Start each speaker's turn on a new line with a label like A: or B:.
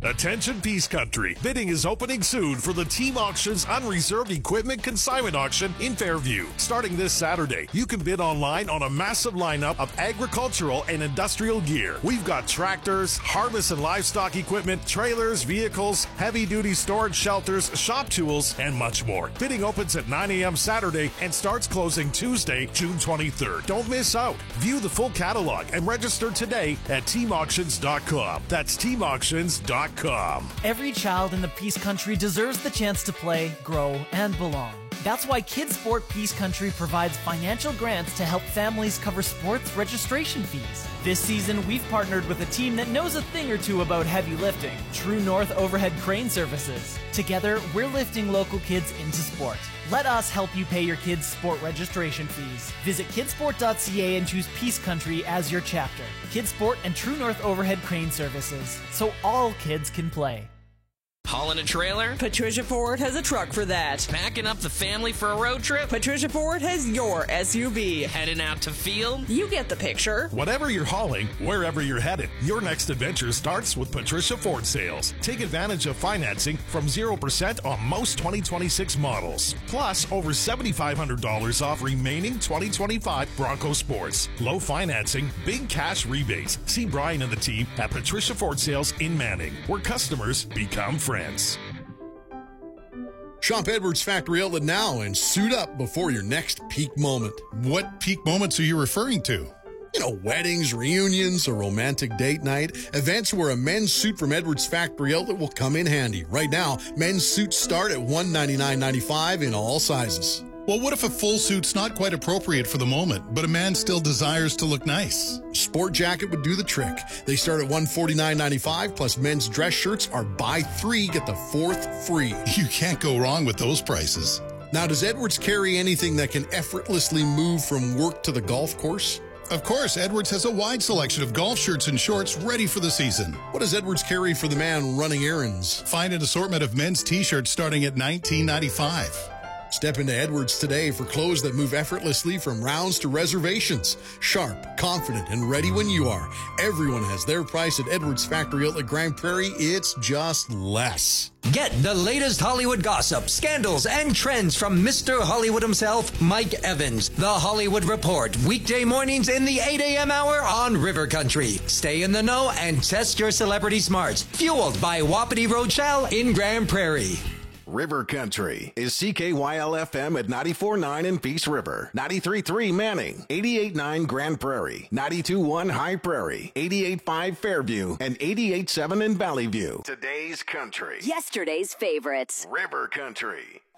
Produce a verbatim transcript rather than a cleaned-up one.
A: Attention Peace Country. Bidding is opening soon for the Team Auctions Unreserved Equipment Consignment Auction in Fairview. Starting this Saturday, you can bid online on a massive lineup of agricultural and industrial gear. We've got tractors, harvest and livestock equipment, trailers, vehicles, heavy-duty storage shelters, shop tools, and much more. Bidding opens at nine a.m. Saturday and starts closing Tuesday, June twenty-third. Don't miss out. View the full catalog and register today at team auctions dot com. That's team auctions dot com.
B: Every child in the Peace Country deserves the chance to play, grow, and belong. That's why Kids Sport Peace Country provides financial grants to help families cover sports registration fees. This season, we've partnered with a team that knows a thing or two about heavy lifting, True North Overhead Crane Services. Together, we're lifting local kids into sport. Let us help you pay your kids' sport registration fees. Visit kidsport dot c a and choose Peace Country as your chapter. Kids Sport and True North Overhead Crane Services, so all kids can play.
C: Hauling a trailer?
D: Patricia Ford has a truck for that.
C: Packing up the family for a road trip?
D: Patricia Ford has your S U V.
C: Heading out to field?
D: You get the picture.
A: Whatever you're hauling, wherever you're headed, your next adventure starts with Patricia Ford sales. Take advantage of financing from zero percent on most twenty twenty-six models. Plus, over seven thousand five hundred dollars off remaining twenty twenty-five Bronco Sports. Low financing, big cash rebates. See Brian and the team at Patricia Ford Sales in Manning, where customers become friends.
E: Shop Edwards Factory Outlet now and suit up before your next peak moment.
F: What peak moments are you referring to?
E: You know, weddings, reunions, a romantic date night, events where a men's suit from Edwards Factory Outlet will come in handy. Right now, men's suits start at one hundred ninety-nine ninety-five in all sizes.
F: Well, what if a full suit's not quite appropriate for the moment, but a man still desires to look nice?
E: Sport jacket would do the trick. They start at one hundred forty-nine ninety-five, plus men's dress shirts are buy three, get the fourth free.
F: You can't go wrong with those prices.
E: Now, does Edwards carry anything that can effortlessly move from work to the golf course?
F: Of course, Edwards has a wide selection of golf shirts and shorts ready for the season.
E: What does Edwards carry for the man running errands?
F: Find an assortment of men's t-shirts starting at nineteen ninety-five.
E: Step into Edwards today for clothes that move effortlessly from rounds to reservations. Sharp, confident, and ready when you are. Everyone has their price at Edwards Factory Outlet Grand Prairie. It's just less.
G: Get the latest Hollywood gossip, scandals, and trends from Mister Hollywood himself, Mike Evans. The Hollywood Report, weekday mornings in the eight a.m. hour on River Country. Stay in the know and test your celebrity smarts. Fueled by Wapiti Rochelle in Grand Prairie.
H: River Country is C K Y L F M at ninety-four point nine in Peace River, ninety-three point three Manning, eighty-eight point nine Grand Prairie, ninety-two point one High Prairie, eighty-eight point five Fairview, and eighty-eight point seven in Valley View. Today's country.
I: Yesterday's favorites.
H: River Country.